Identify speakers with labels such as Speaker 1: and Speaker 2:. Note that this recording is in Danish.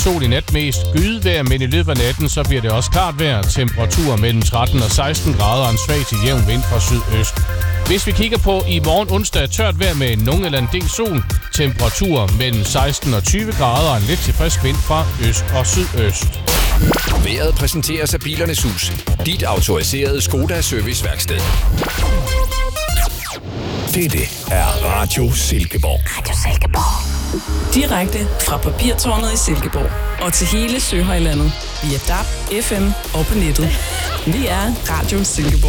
Speaker 1: sol i nat, mest skydetvejr, men i løbet af natten så bliver det også klart vejr. Temperaturer mellem 13 og 16 grader og en svag til jævn vind fra sydøst. Hvis vi kigger på i morgen onsdag, tørt vejr med nogen eller en del sol. Temperaturer mellem 16 og 20 grader og en lidt til frisk vind fra øst og sydøst.
Speaker 2: Vejret præsenteres af Bilernes Hus. Dit autoriserede Skoda serviceværksted. Dette er Radio Silkeborg.
Speaker 3: Radio Silkeborg. Direkte fra Papirtårnet i Silkeborg og til hele Søhøjlandet via DAB, FM og på nettet. Vi er Radio Silkeborg.